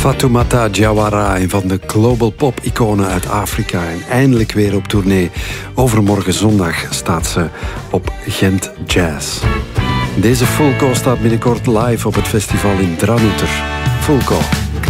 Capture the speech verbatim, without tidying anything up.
Fatoumata Diawara, een van de global pop-iconen uit Afrika. En eindelijk weer op tournee. Overmorgen zondag staat ze op Gent Jazz. Deze Fulco staat binnenkort live op het festival in Dranouter. Fulco.